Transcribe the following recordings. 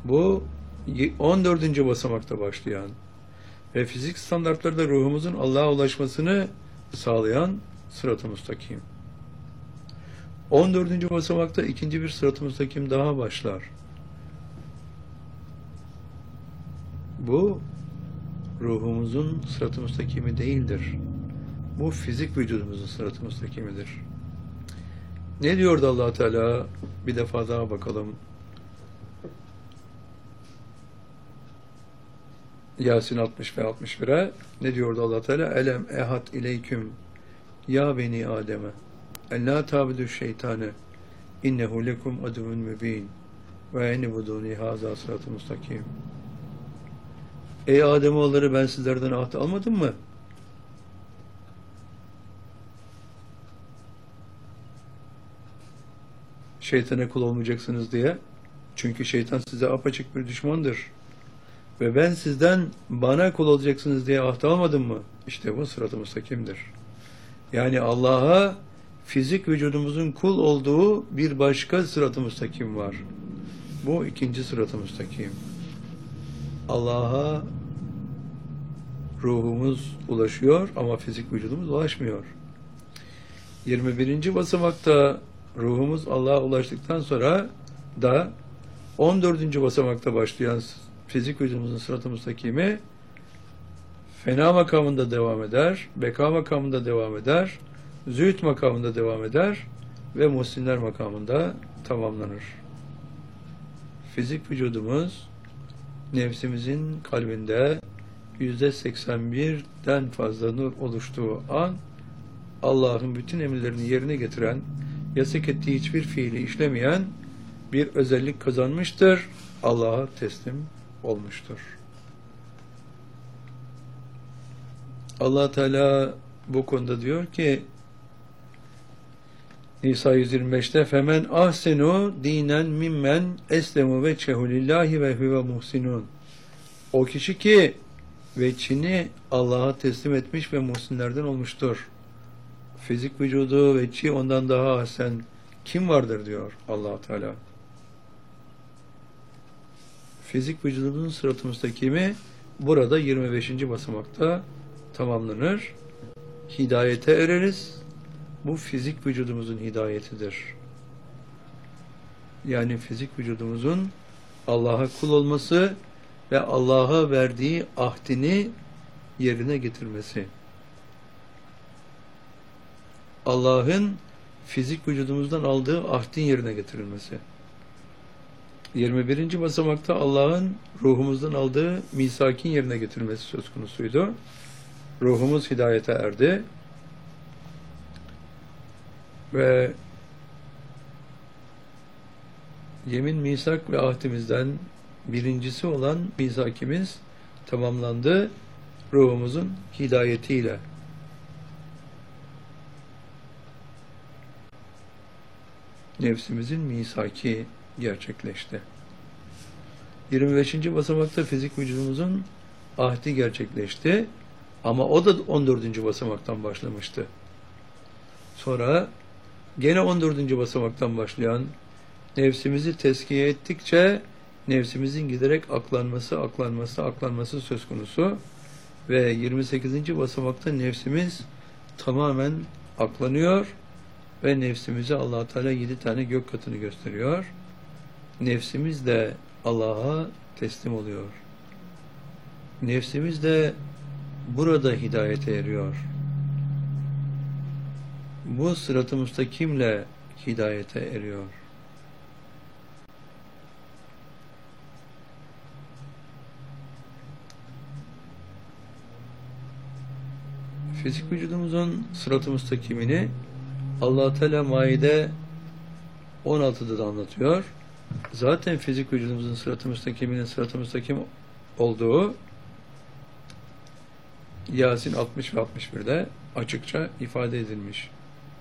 Bu 14. basamakta başlayan ve fizik standartlarında ruhumuzun Allah'a ulaşmasını sağlayan sırat-ı müstakim. 14. basamakta ikinci bir sırat-ı müstakim daha başlar. Bu ruhumuzun sırat-ı müstakimi değildir. Bu fizik vücudumuzun sırat-ı müstakimidir. Ne diyordu Allah Teala? Bir defa daha bakalım. Yasin 60 ve 61'e ne diyordu Allah Teala? Elem ehad ileyküm ya beni Adem'e en la tabudu şeytane innehu lekum aduvun mübin ve enibuduni haza sırat-ı müstakim. Ey Ademoğulları, ben sizlerden ahd almadım mı? Şeytana kul olmayacaksınız diye. Çünkü şeytan size apaçık bir düşmandır. Ve ben sizden bana kul olacaksınız diye ahd almadım mı? İşte bu sırat-ı müstakimdir. Yani Allah'a fizik vücudumuzun kul olduğu bir başka sırat-ı müstakim var. Bu ikinci sırat-ı müstakim. Allah'a ruhumuz ulaşıyor ama fizik vücudumuz ulaşmıyor. 21. basamakta ruhumuz Allah'a ulaştıktan sonra da 14. basamakta başlayan fizik vücudumuzun sırat-ı müstakimi fena makamında devam eder, beka makamında devam eder, zühd makamında devam eder ve muhsinler makamında tamamlanır. Fizik nefsimizin kalbinde %81'den fazla nur oluştuğu an Allah'ın bütün emirlerini yerine getiren, yasak ettiği hiçbir fiili işlemeyen bir özellik kazanmıştır. Allah'a teslim olmuştur. Allah Teala bu konuda diyor ki Nisa 125'te femen ahsenu dinen mimmen eslemu ve çehulillahi ve huve muhsinun. O kişi ki veçhini Allah'a teslim etmiş ve muhsinlerden olmuştur. Fizik vücudu veçhi ondan daha ahsen kim vardır diyor Allah Teala. Fizik vücudumuzun sırat-ı müstakimi burada 25. basamakta tamamlanır. Hidayete ereriz. Bu fizik vücudumuzun hidayetidir. Yani fizik vücudumuzun Allah'a kul olması ve Allah'a verdiği ahdini yerine getirmesi. Allah'ın fizik vücudumuzdan aldığı ahdin yerine getirilmesi. 21. basamakta Allah'ın ruhumuzdan aldığı misakin yerine getirilmesi söz konusuydu. Ruhumuz hidayete erdi. Ve yemin, misak ve ahdimizden birincisi olan misakimiz tamamlandı ruhumuzun hidayetiyle. Nefsimizin misaki gerçekleşti. 25. basamakta fizik vücudumuzun ahdi gerçekleşti. Ama o da 14. basamaktan başlamıştı. Sonra gene 14. basamaktan başlayan nefsimizi tezkiye ettikçe nefsimizin giderek aklanması söz konusu ve 28. basamakta nefsimiz tamamen aklanıyor ve nefsimize Allah Teala 7 tane gök katını gösteriyor. Nefsimiz de Allah'a teslim oluyor. Nefsimiz de burada hidayete eriyor. Bu sırat-ı müstakimle hidayete eriyor. Fizik vücudumuzun sırat-ı müstakimini Allah Teala Maide 16'da da anlatıyor. Zaten fizik vücudumuzun sırat-ı müstakiminin sırat-ı müstakim olduğu Yasin 60 ve 61'de açıkça ifade edilmiş.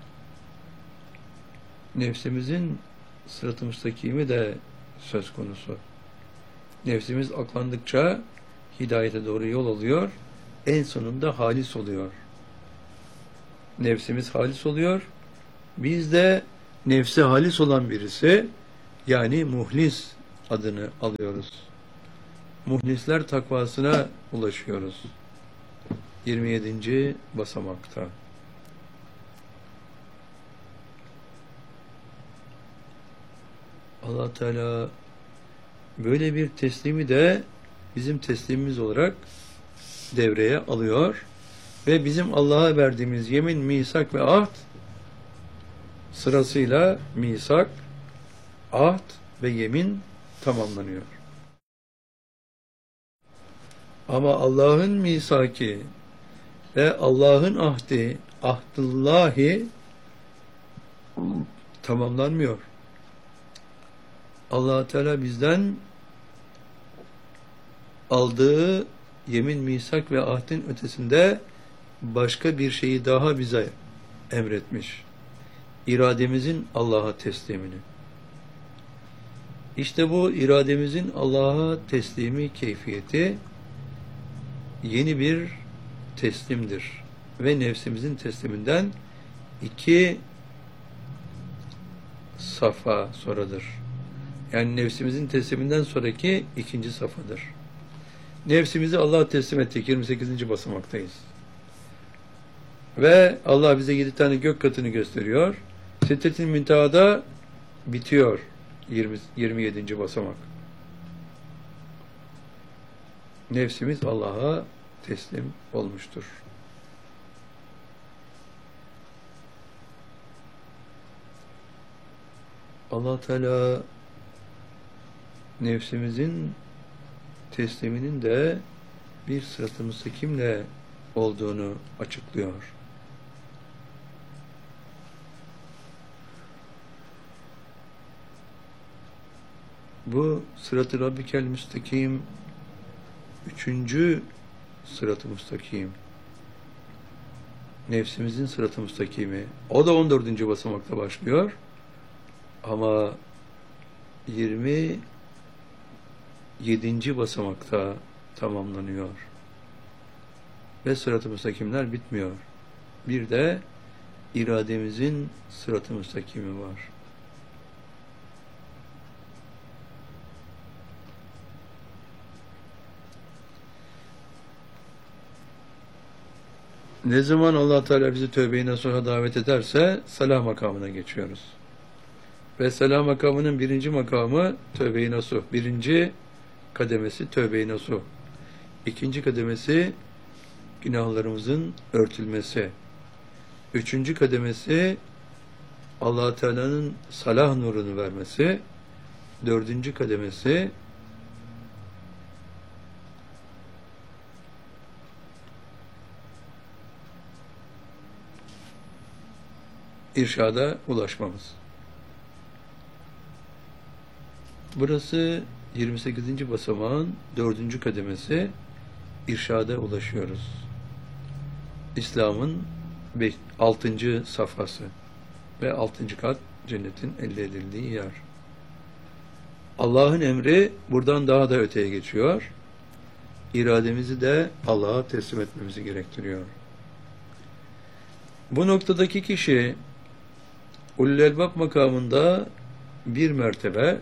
Nefsimizin sırat-ı müstakimi de söz konusu. Nefsimiz aklandıkça hidayete doğru yol alıyor, en sonunda halis oluyor. Nefsimiz halis oluyor, biz de nefsi halis olan birisi, yani muhlis adını alıyoruz. Muhlisler takvasına ulaşıyoruz. 27. basamakta. Allah Teala böyle bir teslimi de bizim teslimimiz olarak devreye alıyor ve bizim Allah'a verdiğimiz yemin, misak ve ahd sırasıyla misak, ahd ve yemin tamamlanıyor. Ama Allah'ın misaki ve Allah'ın ahdi, ahdullahi tamamlanmıyor. Allah Teala bizden aldığı yemin, misak ve ahdin ötesinde başka bir şeyi daha bize emretmiş. İrademizin Allah'a teslimini. İşte bu irademizin Allah'a teslimi keyfiyeti yeni bir teslimdir. Ve nefsimizin tesliminden 2 safa sonradır. Yani nefsimizin tesliminden sonraki 2. safhadır. Nefsimizi Allah'a teslim ettik. 28. basamaktayız. Ve Allah bize 7 tane gök katını gösteriyor. Sidret-i Münteha'da bitiyor 27. basamak. Nefsimiz Allah'a teslim olmuştur. Allah Teala nefsimizin tesliminin de bir sırat-ı müstakimle olduğunu açıklıyor. Bu sırat-ı Rabbikel müstakim 3. sırat-ı müstakim. Nefsimizin sırat-ı müstakimi. O da 14. basamakta başlıyor. Ama 27. basamakta tamamlanıyor. Ve sırat-ı müstakimler bitmiyor. Bir de irademizin sırat-ı müstakimi var. Ne zaman Allah Teala bizi tövbe-i nasuha davet ederse salah makamına geçiyoruz. Ve salah makamının 1. makamı tövbe-i nasuh. 1. kademesi tövbe-i nasuh. 2. kademesi günahlarımızın örtülmesi. 3. kademesi Allah Teala'nın salah nurunu vermesi. 4. kademesi irşada ulaşmamız. Burası 28. basamağın 4. kademesi, irşada ulaşıyoruz. İslam'ın 6. safhası ve 6. kat cennetin elde edildiği yer. Allah'ın emri buradan daha da öteye geçiyor. İrademizi de Allah'a teslim etmemizi gerektiriyor. Bu noktadaki kişi Ulul Elbab makamında bir mertebe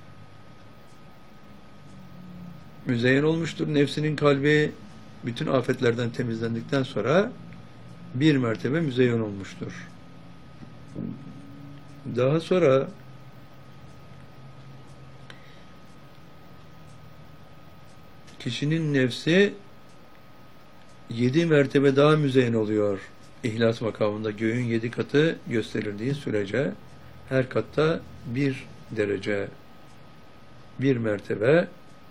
müzeyyen olmuştur. Nefsinin kalbi bütün afetlerden temizlendikten sonra bir mertebe müzeyyen olmuştur. Daha sonra kişinin nefsi 7 mertebe daha müzeyyen oluyor. İhlas makamında göğün 7 katı gösterildiği sürece her katta 1 derece, 1 mertebe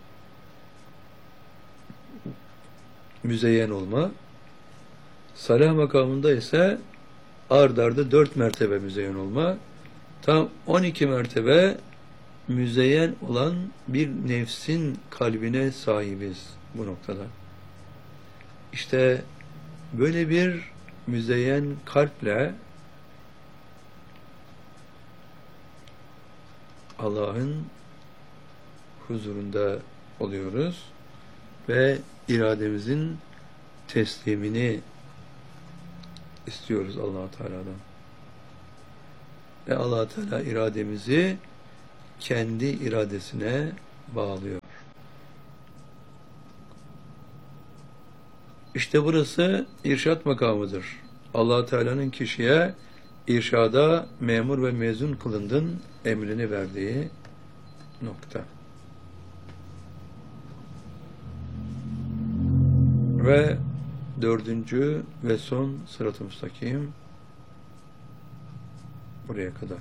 müzeyyen olma. Salah makamında ise ard arda 4 mertebe müzeyyen olma. Tam 12 mertebe müzeyyen olan bir nefsin kalbine sahibiz bu noktada. İşte böyle bir müzeyyen kalple Allah'ın huzurunda oluyoruz ve irademizin teslimini istiyoruz Allah Teala'dan. Ve Allah Teala irademizi kendi iradesine bağlıyor. İşte burası irşat makamıdır. Allah Teala'nın kişiye irşada memur ve mezun kılındın emrini verdiği nokta. Ve dördüncü ve son sırat-ı müstakim buraya kadar.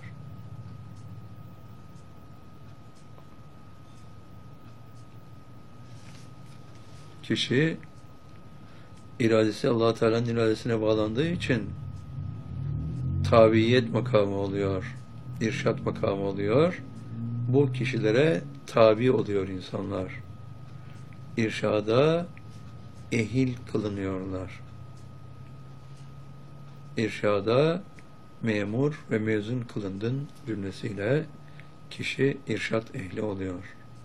Kişi iradesi Allah Teala'nın iradesine bağlandığı için tabiyet makamı oluyor, irşat makamı oluyor. Bu kişilere tabi oluyor insanlar. İrşada ehil kılınıyorlar. İrşada memur ve mezun kılındın cümlesiyle kişi irşat ehli oluyor.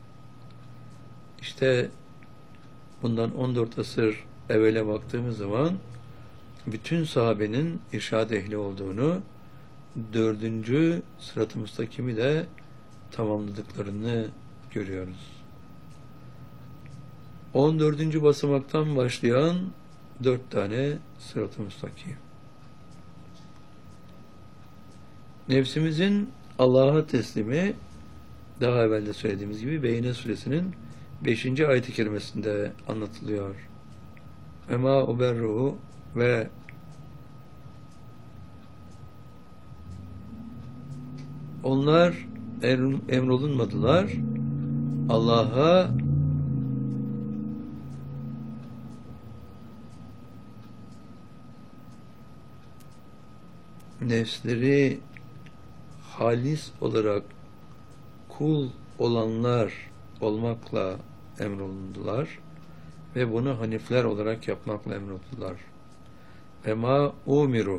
İşte bundan 14 asır evvele baktığımız zaman bütün sahabenin irşad ehli olduğunu, dördüncü sırat-ı müstakimi de tamamladıklarını görüyoruz. 14. basamaktan başlayan 4 tane sırat-ı müstakim. Nefsimizin Allah'a teslimi, daha evvel de söylediğimiz gibi Beyne suresinin 5. ayet-i kerimesinde anlatılıyor. Ema uberruhu ve onlar emrolunmadılar. Allah'a nefsleri halis olarak kul olanlar olmakla emrolundular ve bunu hanifler olarak yapmakla emrolundular. Ve ma umiru,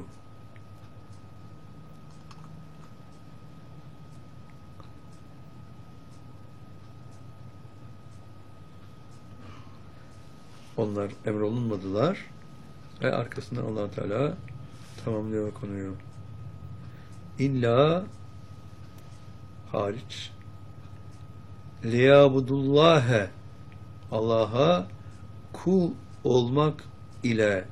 onlar emrolunmadılar ve arkasından Allah Teala tamamlıyor konuyu. İlla hariç liyabudullâhe, Allah'a kul olmak ile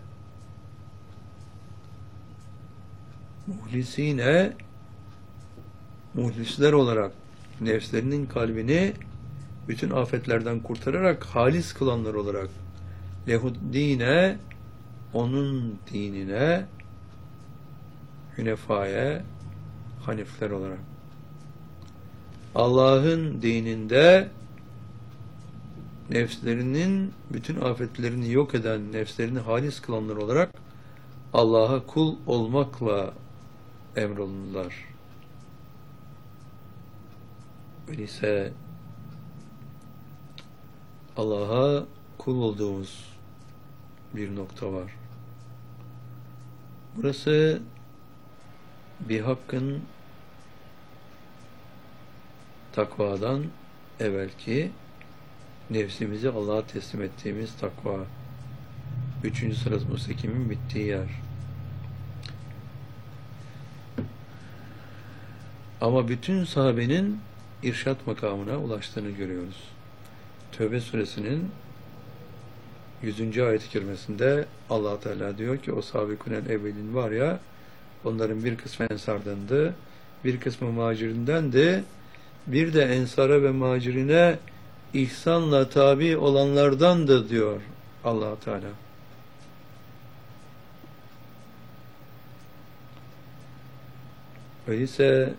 muhlisine, muhlisler olarak nefslerinin kalbini bütün afetlerden kurtararak halis kılanlar olarak lehuddine, onun dinine, hünefaya, hanifler olarak Allah'ın dininde nefslerinin bütün afetlerini yok eden, nefslerini halis kılanlar olarak Allah'a kul olmakla emrolundular. Öyleyse Allah'a kul olduğumuz bir nokta var. Burası bir hakkın takvadan evvelki nefsimizi Allah'a teslim ettiğimiz takva. 3. sırat müstakimin bittiği yer. Ama bütün sahabenin irşat makamına ulaştığını görüyoruz. Tövbe suresinin 100. ayet-i kerimesinde Allah Teala diyor ki o sahabikûnel evvelin var ya, onların bir kısmı ensardandı, bir kısmı muhacirindendi, bir de ensara ve muhacirine ihsanla tabi olanlardandı diyor Allah Teala. Öyleyse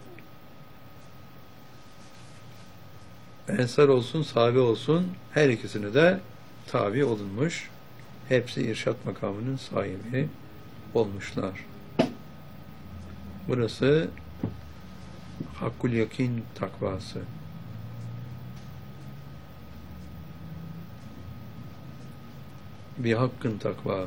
ensar olsun, sahabe olsun her ikisine de tabi olunmuş. Hepsi irşat makamının sahibi olmuşlar. Burası hakkul yakin takvası. Bir hakkın takva.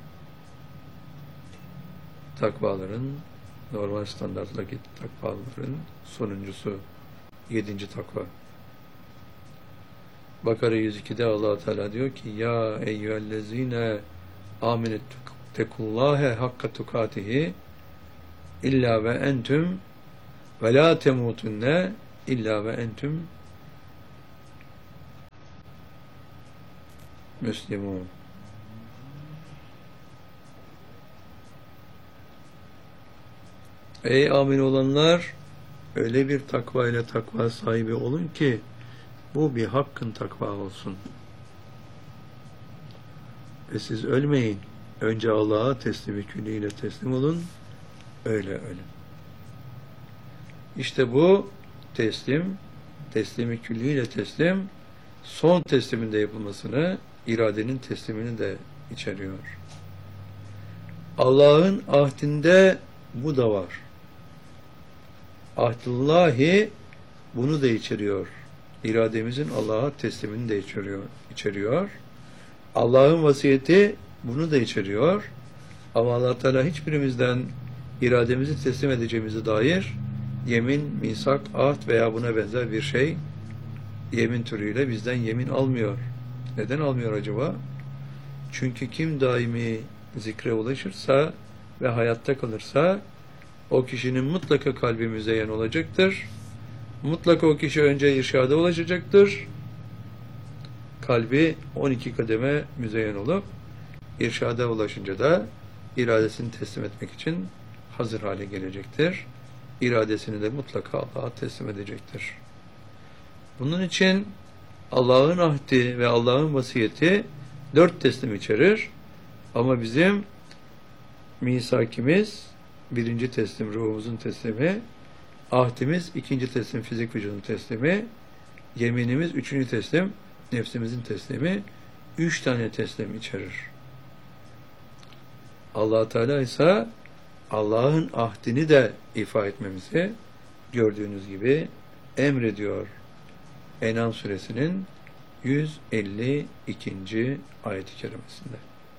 Takvaların, normal standarttaki takvaların sonuncusu, 7. takva. Bakara 102'de Allah Teala diyor ki ya eyyühellezine amenet tekullâhe hakka tukatihi illa ve entüm ve la temutunne illa ve entüm müslimun. Ey amin olanlar, öyle bir takva ile takva sahibi olun ki bu bir hakkın takva olsun. Ve siz ölmeyin. Önce Allah'a teslimi külliyle teslim olun. Öyle ölün. İşte bu teslimi külliyle teslim, son tesliminde yapılmasını, iradenin teslimini de içeriyor. Allah'ın ahdinde bu da var. Ahdullahi bunu da içeriyor. İrademizin Allah'a teslimini de içeriyor. Allah'ın vasiyeti bunu da içeriyor. Ama Allah Teala hiçbirimizden irademizi teslim edeceğimize dair yemin, misak, ahd veya buna benzer bir şey yemin türüyle bizden yemin almıyor. Neden almıyor acaba? Çünkü kim daimi zikre ulaşırsa ve hayatta kalırsa o kişinin mutlaka kalbi müzeyyen olacaktır. Mutlaka o kişi önce irşada ulaşacaktır. Kalbi 12 kademe müzeyyen olup irşada ulaşınca da iradesini teslim etmek için hazır hale gelecektir. İradesini de mutlaka Allah'a teslim edecektir. Bunun için Allah'ın ahdi ve Allah'ın vasiyeti 4 teslim içerir. Ama bizim misakimiz 1. teslim ruhumuzun teslimi, ahdimiz 2. teslim fizik vücudun teslimi, yeminimiz 3. teslim nefsimizin teslimi, 3 tane teslim içerir. Allah Teala ise Allah'ın ahdini de ifa etmemizi gördüğünüz gibi emrediyor. En'am suresinin 152. ayet-i kerimesinde.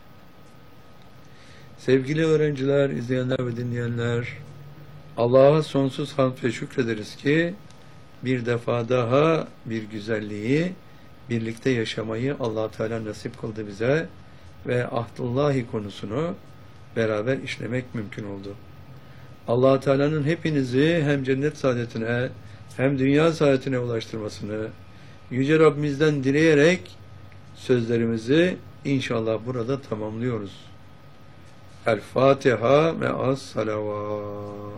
Sevgili öğrenciler, izleyenler ve dinleyenler, Allah'a sonsuz hamd ve şükrederiz ki bir defa daha bir güzelliği, birlikte yaşamayı Allah Teala nasip kıldı bize ve ahdullahi konusunu beraber işlemek mümkün oldu. Allah Teala'nın hepinizi hem cennet saadetine hem dünya saadetine ulaştırmasını Yüce Rabbimizden dileyerek sözlerimizi inşallah burada tamamlıyoruz. El Fatiha me'as salavat.